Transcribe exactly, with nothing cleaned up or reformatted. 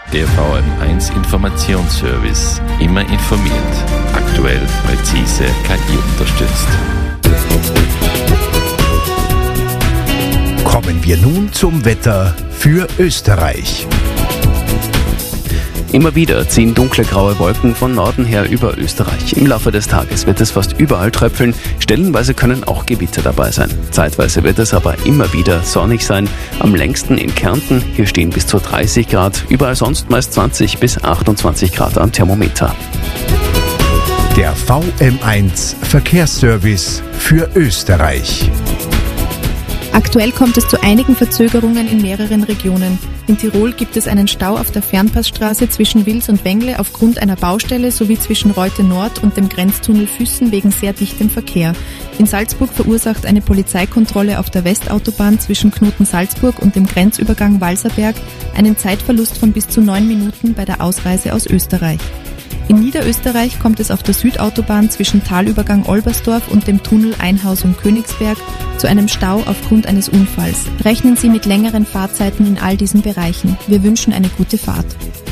Der V M eins Informationsservice. Immer informiert. Aktuell, präzise, K I unterstützt. Kommen wir nun zum Wetter für Österreich. Immer wieder ziehen dunkle graue Wolken von Norden her über Österreich. Im Laufe des Tages wird es fast überall tröpfeln, stellenweise können auch Gewitter dabei sein. Zeitweise wird es aber immer wieder sonnig sein. Am längsten in Kärnten, hier stehen bis zu dreißig Grad, überall sonst meist zwanzig bis achtundzwanzig Grad am Thermometer. Der V M eins Verkehrsservice für Österreich. Aktuell kommt es zu einigen Verzögerungen in mehreren Regionen. In Tirol gibt es einen Stau auf der Fernpassstraße zwischen Wils und Wengle aufgrund einer Baustelle sowie zwischen Reute Nord und dem Grenztunnel Füssen wegen sehr dichtem Verkehr. In Salzburg verursacht eine Polizeikontrolle auf der Westautobahn zwischen Knoten Salzburg und dem Grenzübergang Walserberg einen Zeitverlust von bis zu neun Minuten bei der Ausreise aus Österreich. In Niederösterreich kommt es auf der Südautobahn zwischen Talübergang Olbersdorf und dem Tunnel Einhausung-Königsberg zu einem Stau aufgrund eines Unfalls. Rechnen Sie mit längeren Fahrzeiten in all diesen Bereichen. Wir wünschen eine gute Fahrt.